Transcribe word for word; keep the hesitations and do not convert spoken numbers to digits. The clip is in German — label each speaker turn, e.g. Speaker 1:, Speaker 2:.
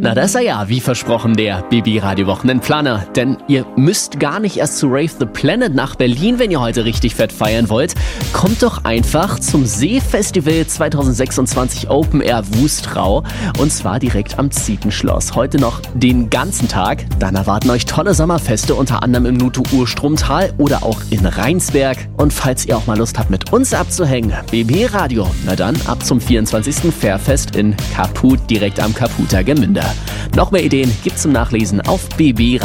Speaker 1: Na, das ist er ja, wie versprochen, der B B-Radio-Wochenendplaner. Denn ihr müsst gar nicht erst zu Rave the Planet nach Berlin, wenn ihr heute richtig fett feiern wollt. Kommt doch einfach zum Seefestival zwanzig sechsundzwanzig Open Air Wustrau. Und zwar direkt am Zietenschloss. Heute noch den ganzen Tag. Dann erwarten euch tolle Sommerfeste, unter anderem im Nuto-Urstromtal oder auch in Rheinsberg. Und falls ihr auch mal Lust habt, mit uns abzuhängen, B B-Radio, na dann ab zum vierundzwanzigsten Fairfest in Kaput, direkt am Kaputer Gemünder. Noch mehr Ideen gibt's zum Nachlesen auf b b